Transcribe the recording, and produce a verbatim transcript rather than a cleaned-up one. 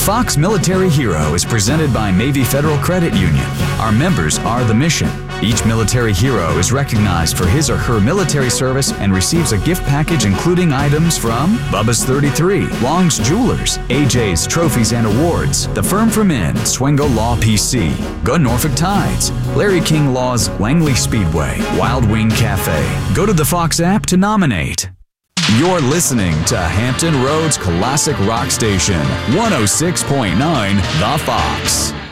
Fox Military Hero is presented by Navy Federal Credit Union. Our members are the mission. Each military hero is recognized for his or her military service and receives a gift package including items from Bubba's thirty-three, Long's Jewelers, A J's Trophies and Awards, The Firm from Inn, Swingo Law P C, Good Norfolk Tides, Larry King Law's Langley Speedway, Wild Wing Cafe. Go to the Fox app to nominate. You're listening to Hampton Roads Classic Rock Station, one oh six point nine The Fox.